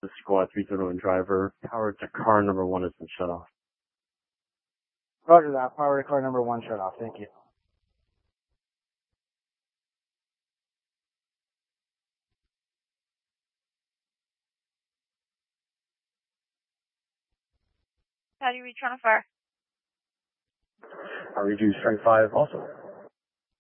The squad 321 driver, power to car number 1 has been shut off. Roger that. Power to car number 1 shut off. Thank you. How do you reach on a fire? I read you strength 5 also.